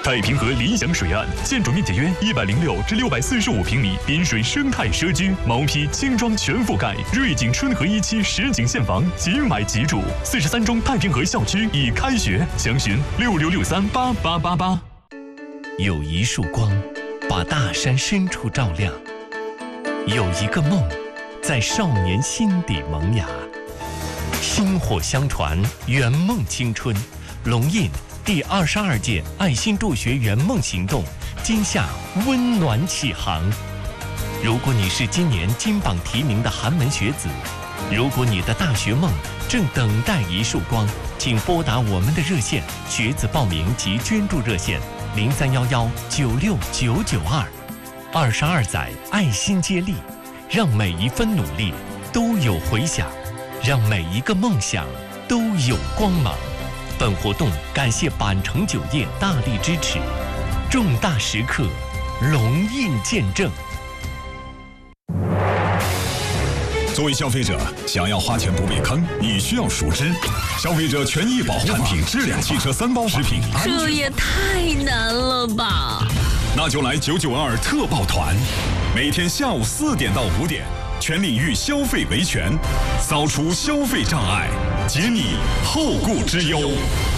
太平河理想水岸，建筑面积约106至645平米，滨水生态社区，毛坯精装全覆盖，瑞景春和1期实景现房，即买即住。43中太平河校区已开学，详询66638888。 有一束光，把大山深处照亮；有一个梦，在少年心底萌芽。薪火相传，圆梦青春。龙印第22届爱心助学圆梦行动今夏温暖启航。如果你是今年金榜题名的寒门学子，如果你的大学梦正等待一束光，请拨打我们的热线学子报名及捐助热线0311969992。22载爱心接力，让每一分努力都有回响，让每一个梦想都有光芒。本活动感谢板城酒业大力支持，重大时刻，龙印见证。 作为消费者，想要花钱不被坑，你需要熟知消费者权益保护法、产品质量、汽车3包、食品安全。 这也太难了吧！ 那就来992特报团，每天下午4点到5点，全领域消费维权，扫除消费障碍，解你后顾之忧。